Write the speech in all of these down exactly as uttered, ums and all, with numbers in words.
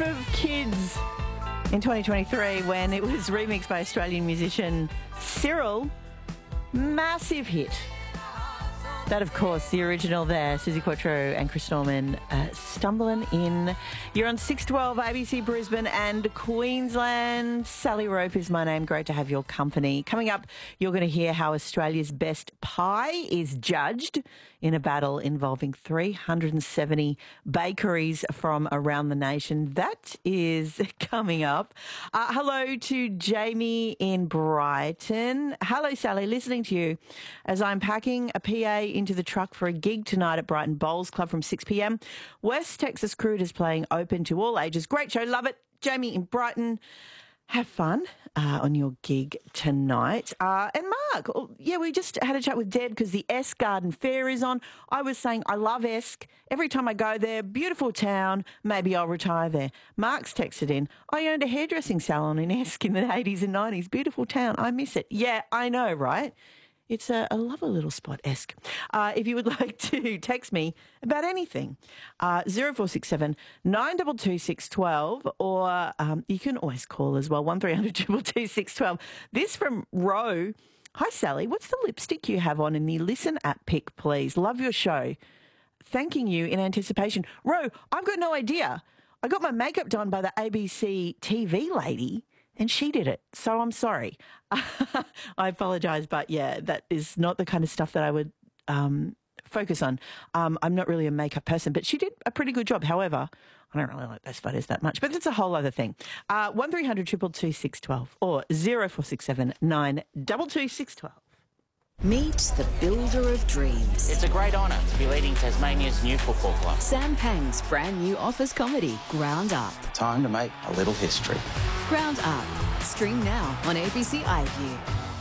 group of kids in twenty twenty-three when it was remixed by Australian musician Cyril. Massive hit. That, of course, the original there, Suzi Quatro and Chris Norman, uh, stumbling in. You're on six twelve A B C Brisbane and Queensland. Sally Rope is my name. Great to have your company. Coming up, you're going to hear how Australia's best pie is judged in a battle involving three hundred seventy bakeries from around the nation. That is coming up. Uh, hello to Jamie in Brighton. Hello, Sally. Listening to you as I'm packing a P A into the truck for a gig tonight at Brighton Bowls Club from six p m. West Texas Crude is playing open to all ages. Great show. Love it. Jamie in Brighton. Have fun uh, on your gig tonight. Uh, and Mark, yeah, we just had a chat with Deb because the Esk Garden Fair is on. I was saying I love Esk. Every time I go there, beautiful town, maybe I'll retire there. Mark's texted in, I owned a hairdressing salon in Esk in the eighties and nineties. Beautiful town. I miss it. Yeah, I know, right? It's a, a lovely little spot, Esk. Uh, if you would like to text me about anything, uh, zero four six seven nine two two six one two, or um, you can always call as well, one three hundred two two two six one two. This from Ro. Hi, Sally. What's the lipstick you have on in the Listen app pic, please? Love your show. Thanking you in anticipation. Ro, I've got no idea. I got my makeup done by the A B C T V lady, and she did it, so I'm sorry. I apologise, but yeah, that is not the kind of stuff that I would um, focus on. Um, I'm not really a makeup person, but she did a pretty good job. However, I don't really like those photos that much, but that's a whole other thing. Uh, one three hundred two two two six one two or zero four six seven nine two two six one two. Meet the builder of dreams. It's a great honour to be leading Tasmania's new football club. Sam Pang's brand new office comedy, Ground Up. Time to make a little history. Ground Up. Stream now on A B C iView.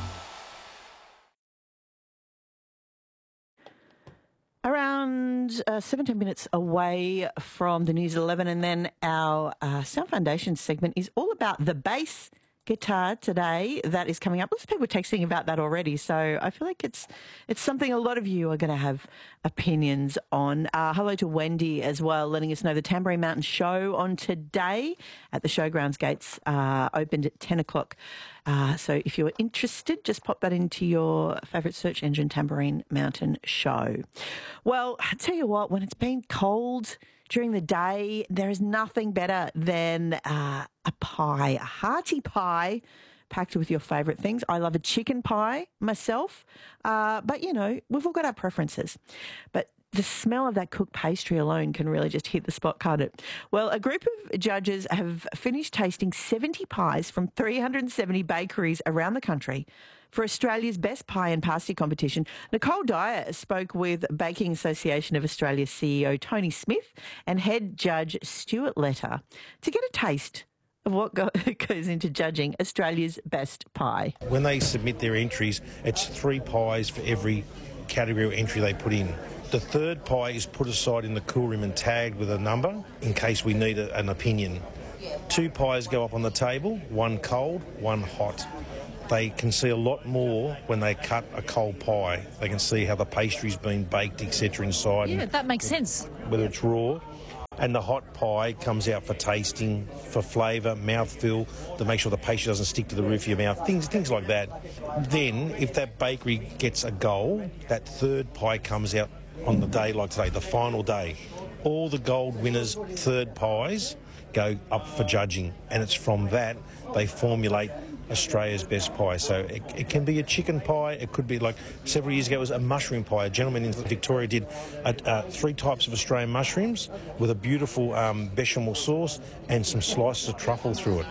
Around uh, seventeen minutes away from the News at eleven, and then our uh, Sound Foundation segment is all about the bass guitar today. That is coming up. Lots of people are texting about that already, so I feel like it's it's something a lot of you are going to have opinions on. Uh, hello to Wendy as well, letting us know the Tamborine Mountain Show on today at the Showgrounds gates uh, opened at ten o'clock. Uh, so if you're interested, just pop that into your favourite search engine, Tamborine Mountain Show. Well, I tell you what, when it's been cold during the day, there is nothing better than uh, a pie, a hearty pie packed with your favourite things. I love a chicken pie myself, uh, but, you know, we've all got our preferences. But the smell of that cooked pastry alone can really just hit the spot, can't it? Well, a group of judges have finished tasting seventy pies from three hundred seventy bakeries around the country for Australia's Best Pie and Pasty competition. Nicole Dyer spoke with Baking Association of Australia C E O Tony Smith and head judge Stuart Letter to get a taste of what go- goes into judging Australia's best pie. When they submit their entries, it's three pies for every category or entry they put in. The third pie is put aside in the cool room and tagged with a number in case we need a, an opinion. Two pies go up on the table, one cold, one hot. They can see a lot more when they cut a cold pie. They can see how the pastry's been baked, et cetera inside. Yeah, that makes sense. Whether it's raw. And the hot pie comes out for tasting, for flavour, mouthfeel, to make sure the pastry doesn't stick to the roof of your mouth, things things like that. Then, if that bakery gets a goal, that third pie comes out on the day like today, the final day. All the gold winners' third pies go up for judging, and it's from that they formulate Australia's best pie. So it, it can be a chicken pie, it could be like several years ago it was a mushroom pie. A gentleman in Victoria did uh, uh, three types of Australian mushrooms with a beautiful um, bechamel sauce and some slices of truffle through it.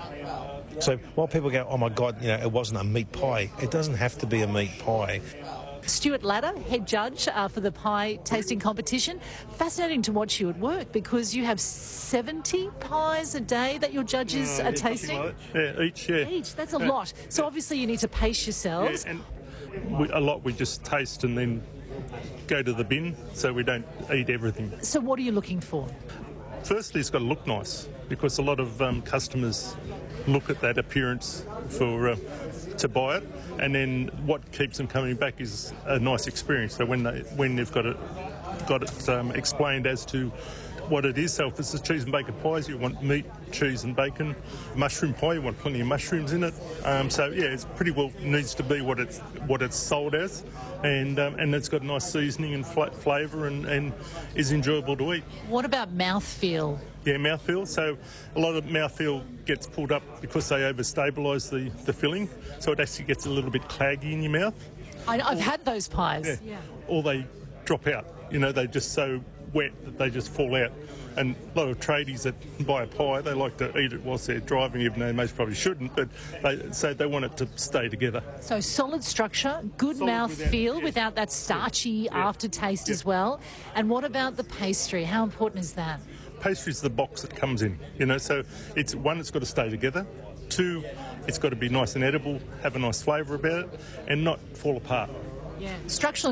So while people go, oh my God, you know, it wasn't a meat pie, it doesn't have to be a meat pie. Stuart Latter, head judge uh, for the pie tasting competition. Fascinating to watch you at work because you have seventy pies a day that your judges uh, are yeah, tasting. Like yeah, each, yeah. Each, that's a yeah. lot. So obviously you need to pace yourselves. Yeah, and we, a lot we just taste and then go to the bin, so we don't eat everything. So what are you looking for? Firstly, it's got to look nice because a lot of um, customers look at that appearance for uh, to buy it, and then what keeps them coming back is a nice experience. So when they when they've got it got it um, explained as to what it is. So if it's a cheese and bacon pies, you want meat, cheese and bacon. Mushroom pie, you want plenty of mushrooms in it. Um, so yeah, it's pretty well needs to be what it's what it's sold as, and um, and it's got nice seasoning and fl- flavour and, and is enjoyable to eat. What about mouthfeel? Yeah, mouthfeel. So a lot of mouthfeel gets pulled up because they overstabilise the, the filling, so it actually gets a little bit claggy in your mouth. I, I've had those pies. Yeah. Yeah. Or they drop out. You know, they're just so wet that they just fall out. And a lot of tradies that buy a pie, they like to eat it whilst they're driving, even though they most probably shouldn't, but they so they want it to stay together. So solid structure, good Solid mouth without- feel yeah. without that starchy Yeah. aftertaste Yeah. as well. And what about the pastry? How important is that? Pastry's the box that comes in, you know, so it's one, it's got to stay together. Two, it's got to be nice and edible, have a nice flavour about it, and not fall apart. Yeah. Structural